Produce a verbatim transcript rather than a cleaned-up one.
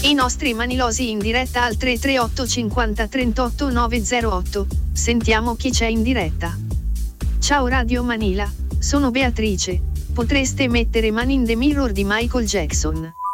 I nostri manilosi in diretta al tre tre otto cinquanta trentotto novecentotto. Sentiamo chi c'è in diretta. Ciao Radio Manila, sono Beatrice. Potreste mettere Man in the Mirror di Michael Jackson.